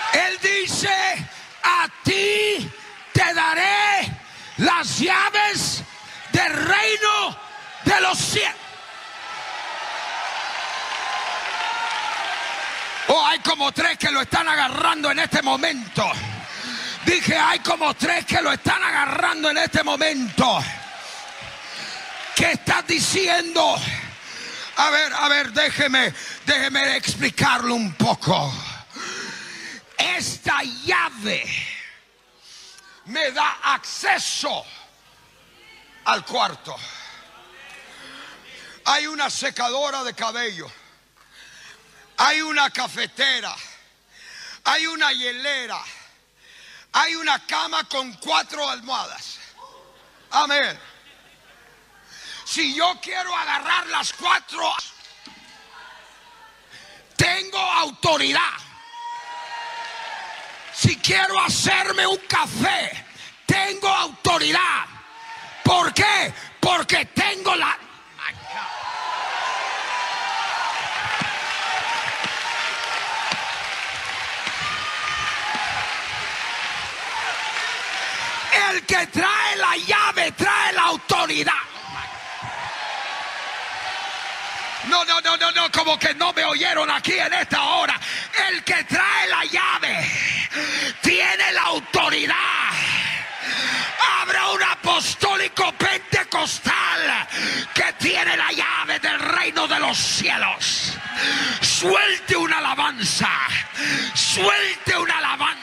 Él dice: a ti te daré las llaves del reino de los cielos. Oh, hay como 3 que lo están agarrando en este momento. Dije, hay como 3 que lo están agarrando en este momento. ¿Qué estás diciendo? A ver, déjeme explicarlo un poco. Esta llave me da acceso al cuarto. Hay una secadora de cabello, hay una cafetera, hay una hielera, hay una cama con 4 almohadas. Amén. Si yo quiero agarrar las 4, tengo autoridad. Si quiero hacerme un café, tengo autoridad. ¿Por qué? Porque tengo la... El que trae la llave trae la autoridad. No, como que no me oyeron aquí en esta hora. El que trae la llave tiene la autoridad. Habrá un apostólico pentecostal que tiene la llave del reino de los cielos. Suelte una alabanza. Suelte una alabanza.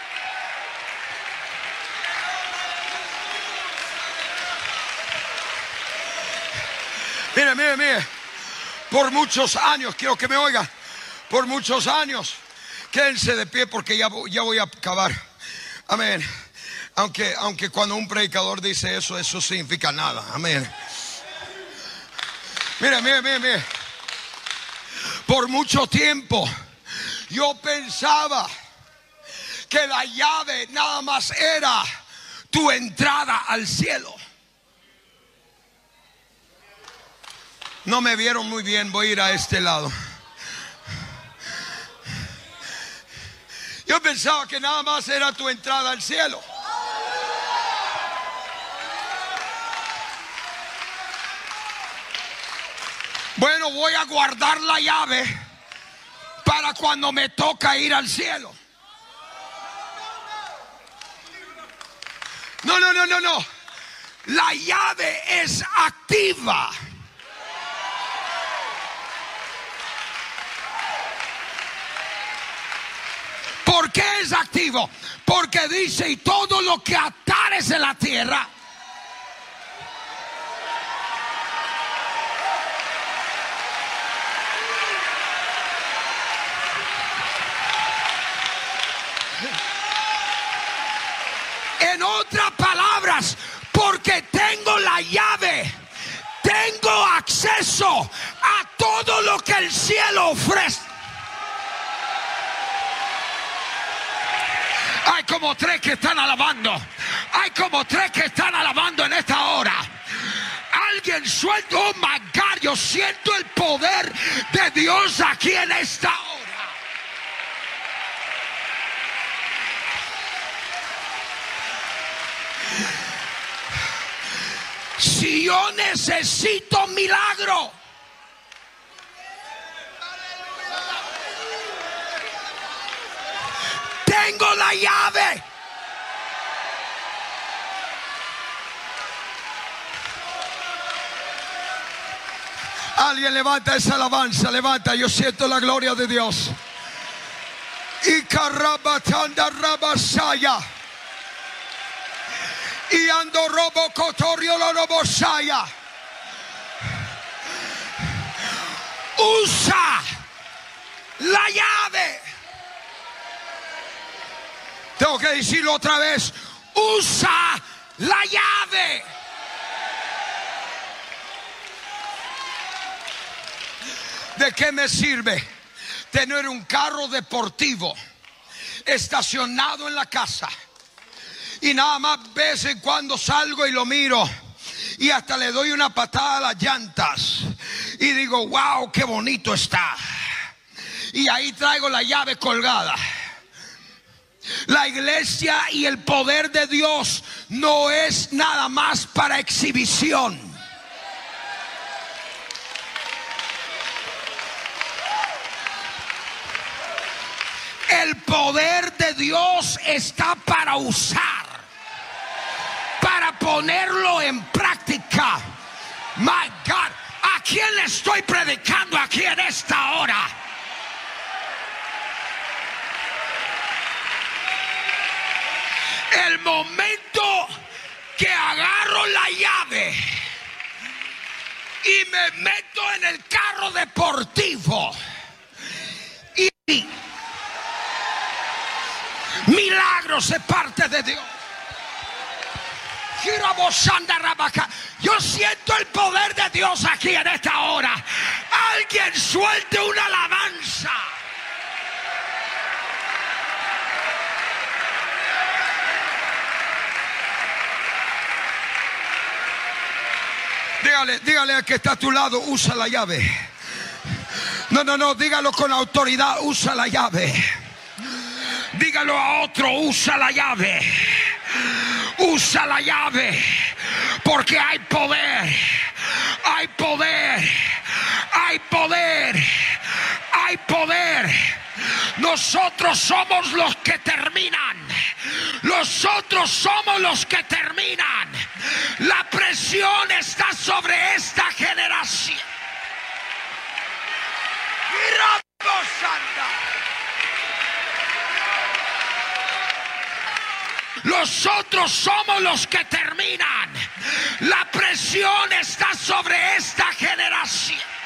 Mire. Por muchos años, quiero que me oiga. Por muchos años, quédense de pie porque ya voy a acabar. Amén. Aunque cuando un predicador dice eso significa nada. Amén. Mire. Por mucho tiempo yo pensaba que la llave nada más era tu entrada al cielo. No me vieron muy bien, voy a ir a este lado. Yo pensaba que nada más era tu entrada al cielo. Bueno, voy a guardar la llave para cuando me toca ir al cielo. No. La llave es activa. ¿Por qué es activo? Porque dice: y todo lo que atares en la tierra en otras palabras, porque tengo la llave, tengo acceso a todo lo que el cielo ofrece. Hay como 3 que están alabando. Hay como 3 que están alabando en esta hora. Alguien suelto, oh my God, yo siento el poder de Dios aquí en esta hora. Si yo necesito milagro, tengo la llave. Alguien levanta esa alabanza, levanta. Yo siento la gloria de Dios. Y carabatanda rabasaya. Y ando robo cotorio lo robosaya. Usa la llave. Tengo que decirlo otra vez. Usa la llave. ¿De qué me sirve tener un carro deportivo estacionado en la casa y nada más de vez en cuando salgo y lo miro y hasta le doy una patada a las llantas y digo: wow, qué bonito está, y ahí traigo la llave colgada? La iglesia y el poder de Dios no es nada más para exhibición. El poder de Dios está para usar, para ponerlo en práctica. My God, ¿a quién le estoy predicando aquí en esta hora? El momento que agarro la llave y me meto en el carro deportivo y milagros se parte de Dios. Yo siento el poder de Dios aquí en esta hora. Alguien suelte una alabanza. Dígale al que está a tu lado, usa la llave. No, dígalo con autoridad, usa la llave. Dígalo a otro, usa la llave. Usa la llave, porque hay poder, hay poder, hay poder, hay poder. Nosotros somos los que terminan. Nosotros somos los que terminan. La presión está sobre esta generación. Nosotros somos los que terminan. La presión está sobre esta generación.